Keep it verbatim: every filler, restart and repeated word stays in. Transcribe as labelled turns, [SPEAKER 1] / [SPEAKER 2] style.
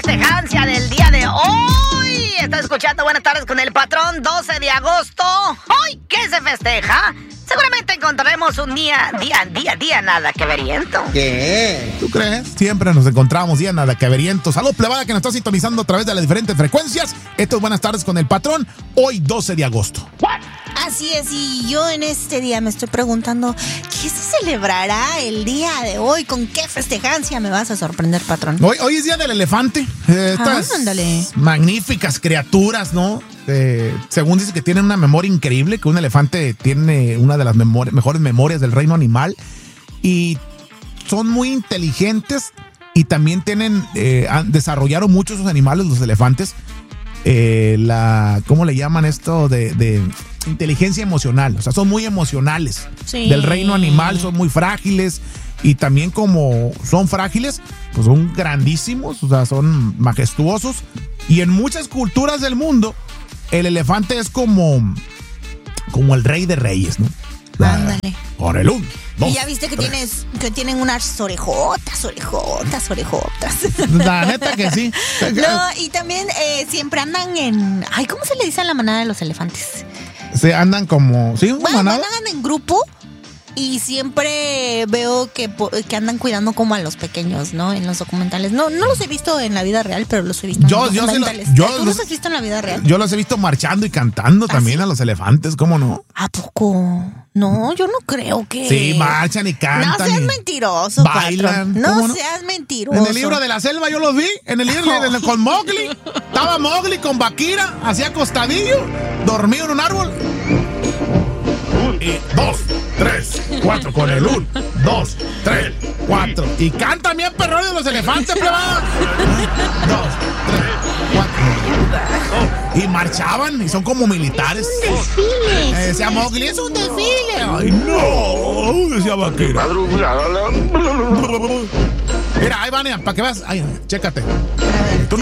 [SPEAKER 1] Festejancia del día de hoy. Está escuchando Buenas Tardes con el Patrón, doce de agosto. ¿Hoy qué se festeja? Seguramente encontraremos un día, día, día, día nada que veriento.
[SPEAKER 2] ¿Qué?
[SPEAKER 3] ¿Tú crees? Siempre nos encontramos día nada que veriento. Salud, plebada, que nos está sintonizando a través de las diferentes frecuencias. Esto es Buenas Tardes con el Patrón, hoy doce de agosto.
[SPEAKER 4] Así es, y yo en este día me estoy preguntando, ¿qué se celebrará el día de hoy? ¿Con qué festejancia me vas a sorprender, Patrón?
[SPEAKER 3] Hoy, hoy es día del elefante. Eh, estas
[SPEAKER 4] Ah, ándale.
[SPEAKER 3] magníficas criaturas, ¿no? Eh, según dice que tienen una memoria increíble, que un elefante tiene una de las memori- mejores memorias del reino animal y son muy inteligentes y también tienen, eh, han- desarrollaron mucho esos animales, los elefantes, eh, la, ¿cómo le llaman esto? De, de inteligencia emocional, o sea, son muy emocionales.
[SPEAKER 4] Sí.
[SPEAKER 3] Del reino animal, son muy frágiles y también como son frágiles, pues son grandísimos, o sea, son majestuosos y en muchas culturas del mundo el elefante es como, como el rey de reyes, ¿no? La-
[SPEAKER 4] Ándale.
[SPEAKER 3] Por el uno, dos,
[SPEAKER 4] Y ya viste que
[SPEAKER 3] tres.
[SPEAKER 4] tienes, que tienen unas orejotas, orejotas, orejotas.
[SPEAKER 3] La neta que sí.
[SPEAKER 4] No, y también eh, siempre andan en... Ay, ¿cómo se le dice a la manada de los elefantes?
[SPEAKER 3] Se andan como, ¿sí? ¿Una
[SPEAKER 4] Bueno,
[SPEAKER 3] manada?
[SPEAKER 4] andan en grupo y siempre veo que, po- que andan cuidando como a los pequeños, ¿no? En los documentales. No, no los he visto en la vida real, pero los he visto
[SPEAKER 3] Yo-
[SPEAKER 4] en
[SPEAKER 3] yo
[SPEAKER 4] los
[SPEAKER 3] sí lo-
[SPEAKER 4] documentales.
[SPEAKER 3] yo
[SPEAKER 4] ¿Tú
[SPEAKER 3] los-
[SPEAKER 4] los has visto en la vida real?
[SPEAKER 3] Yo los he visto marchando y cantando también
[SPEAKER 4] sí?
[SPEAKER 3] a los elefantes, ¿cómo no?
[SPEAKER 4] ¿A poco? No, yo no creo que...
[SPEAKER 3] Sí, marchan y
[SPEAKER 4] No
[SPEAKER 3] cantan.
[SPEAKER 4] seas
[SPEAKER 3] y
[SPEAKER 4] mentiroso,
[SPEAKER 3] bailan.
[SPEAKER 4] patrón.
[SPEAKER 3] ¿Cómo
[SPEAKER 4] No,
[SPEAKER 3] no?
[SPEAKER 4] seas mentiroso.
[SPEAKER 3] En el libro de la selva yo los vi, en el libro de- de- con Mowgli. Estaba Mowgli con Bakira, hacía acostadillo, dormido en un árbol. Y dos, tres, cuatro, con el un, dos, tres, cuatro. Y cantan bien perrón de los elefantes, plebada. Dos, tres, cuatro. Y marchaban, y son como militares.
[SPEAKER 4] Desfile.
[SPEAKER 3] Eh, decía Mowgli, es un desfile. Ay, no, decía Bakira. Mira, ahí van, para que veas. Ay, chécate. Tú no